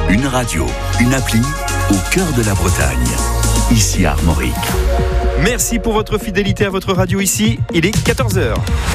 Une radio, une appli au cœur de la Bretagne. Ici Armorique. Merci pour votre fidélité à votre radio ici. Il est 14h.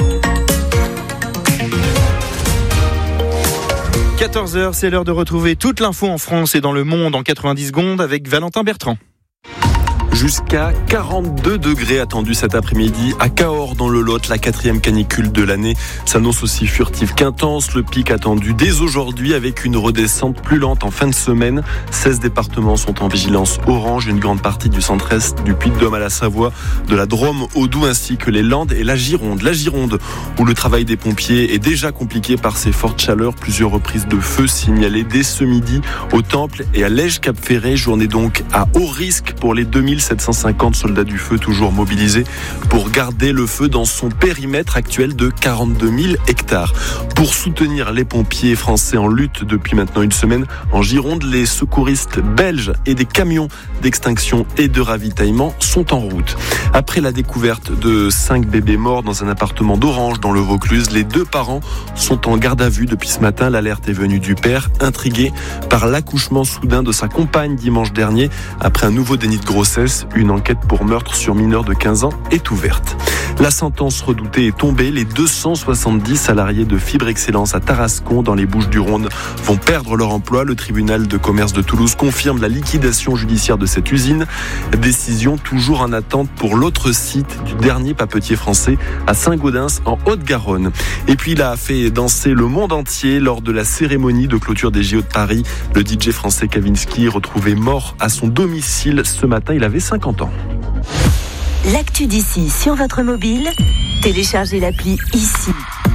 14h, c'est l'heure de retrouver toute l'info en France et dans le monde en 90 secondes avec Valentin Bertrand. Jusqu'à 42 degrés attendus cet après-midi à Cahors dans le Lot, la 4e canicule de l'année s'annonce aussi furtive qu'intense. Le pic attendu dès aujourd'hui avec une redescente plus lente en fin de semaine. 16 départements sont en vigilance orange, une grande partie du centre-est, du Puy-de-Dôme à la Savoie, de la Drôme au Doubs ainsi que les Landes et la Gironde. La Gironde où le travail des pompiers est déjà compliqué par ces fortes chaleurs. Plusieurs reprises de feu signalées dès ce midi au Temple et à Lège-Cap-Ferré. Journée donc à haut risque pour les 2750 soldats du feu toujours mobilisés pour garder le feu dans son périmètre actuel de 42 000 hectares. Pour soutenir les pompiers français en lutte depuis maintenant une semaine, en Gironde, les secouristes belges et des camions d'extinction et de ravitaillement sont en route. Après la découverte de 5 bébés morts dans un appartement d'Orange dans le Vaucluse, les 2 parents sont en garde à vue depuis ce matin. L'alerte est venue du père, intrigué par l'accouchement soudain de sa compagne dimanche dernier après un nouveau déni de grossesse. Une enquête pour meurtre sur mineur de 15 ans est ouverte. La sentence redoutée est tombée. Les 270 salariés de Fibre Excellence à Tarascon, dans les Bouches-du-Rhône, vont perdre leur emploi. Le tribunal de commerce de Toulouse confirme la liquidation judiciaire de cette usine. Décision toujours en attente pour l'autre site du dernier papetier français à Saint-Gaudens en Haute-Garonne. Et puis il a fait danser le monde entier lors de la cérémonie de clôture des JO de Paris. Le DJ français Kavinsky, retrouvé mort à son domicile ce matin. Il avait 50 ans. L'actu d'ici sur votre mobile, téléchargez l'appli ici.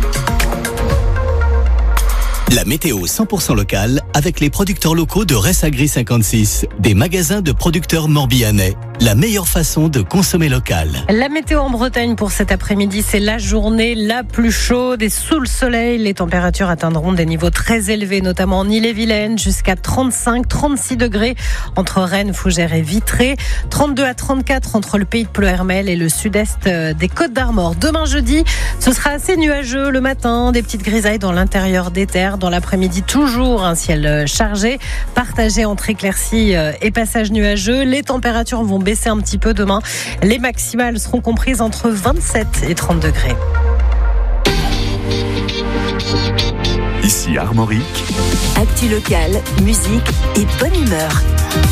La météo 100% locale avec les producteurs locaux de Ressagri 56, des magasins de producteurs morbihanais. La meilleure façon de consommer local. La météo en Bretagne pour cet après-midi, c'est la journée la plus chaude et sous le soleil. Les températures atteindront des niveaux très élevés, notamment en Ille-et-Vilaine, jusqu'à 35-36 degrés entre Rennes, Fougères et Vitré. 32 à 34 entre le pays de Ploërmel et le sud-est des Côtes-d'Armor. Demain jeudi, ce sera assez nuageux le matin, des petites grisailles dans l'intérieur des terres. Dans l'après-midi, toujours un ciel chargé, partagé entre éclaircies et passages nuageux. Les températures vont baisser un petit peu demain. Les maximales seront comprises entre 27 et 30 degrés. Ici Armorique. Actu locale, musique et bonne humeur.